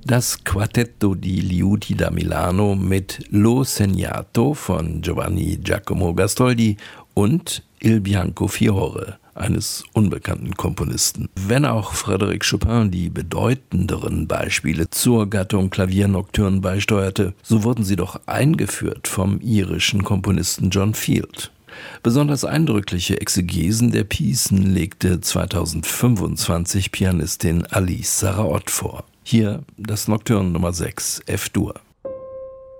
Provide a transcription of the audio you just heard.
Das Quartetto di Liuti da Milano mit L'ho segnato von Giovanni Giacomo Gastoldi und Il Bianco Fiore eines unbekannten Komponisten. Wenn auch Frédéric Chopin die bedeutenderen Beispiele zur Gattung Klaviernocturne beisteuerte, so wurden sie doch eingeführt vom irischen Komponisten John Field. Besonders eindrückliche Exegesen der Piecen legte 2025 Pianistin Alice Sarraott vor. Hier das Nocturne Nummer 6, F-Dur.